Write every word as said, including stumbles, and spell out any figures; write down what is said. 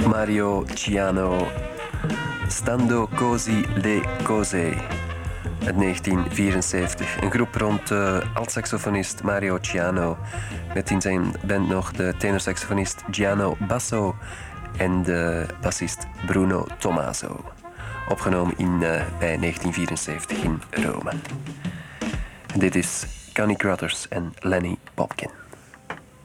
Mario Ciano, Stando così le cose uit negentien vierenzeventig. Een groep rond uh, alt-saxofonist Mario Ciano, met in zijn band nog de tenorsaxofonist Giano Basso en de bassist Bruno Tommaso. Opgenomen in, uh, bij negentien vierenzeventig in Rome. En dit is Connie Crothers en Lenny Popkin.